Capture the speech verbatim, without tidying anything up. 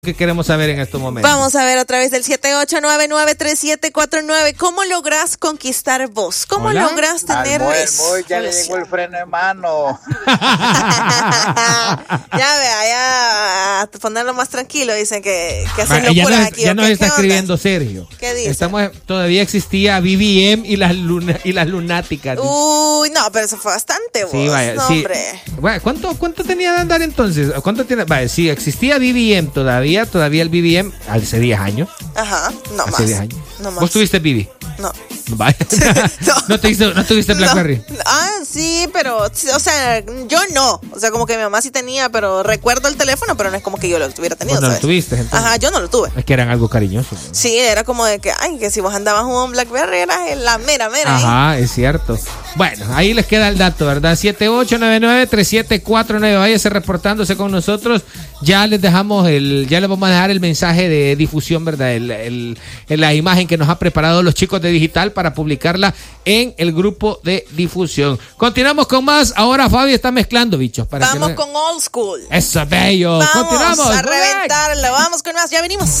que queremos saber en estos momentos. Vamos a ver a través del siete ocho nueve nueve tres siete cuatro nueve. ¿Cómo logras conquistar vos? ¿Cómo Hola. logras tener Muy, eso? muy, ya le llegó el freno de mano. Ya vea, ya a ponerlo más tranquilo. Dicen que, que hacen Ah, ya locuras nos, aquí. ya ¿O nos qué? está ¿Qué onda? escribiendo Sergio. ¿Qué dice? Estamos, todavía existía B B M y las luna, y las lunáticas. Uy, no, pero eso fue bastante, vos. Sí, vaya, no, sí. hombre. Vaya, ¿cuánto, ¿Cuánto tenía de andar entonces? ¿Cuánto tiene? Vaya, sí, existía B B M todavía, todavía el B B M hace diez años. Ajá, no hace más. diez años. No más. ¿Vos tuviste B B? No. Vaya. No. ¿No, te hizo, ¿No tuviste BlackBerry? No. Ah, sí, pero, o sea, yo no. O sea, como que mi mamá sí tenía, pero recuerdo el teléfono, pero no es como que yo lo hubiera tenido. Vos no lo ¿sabes? tuviste, entonces. Ajá, yo no lo tuve. Es que eran algo cariñosos. ¿No? Sí, era como de que, ay, que si vos andabas un BlackBerry eras la mera, mera. Ajá, es cierto. Bueno, ahí les queda el dato, ¿verdad? siete ocho nueve nueve tres siete cuatro nueve. Váyase reportándose con nosotros. Ya les dejamos el, ya les vamos a dejar el mensaje de difusión, ¿verdad? El, el, el, la imagen que nos ha preparado los chicos de Digital para publicarla en el grupo de difusión. Continuamos con más. Ahora Fabi está mezclando, bichos. Para Vamos que no... con Old School. Eso es bello. Vamos Continuamos. a reventarlo. Vamos con más. Ya venimos.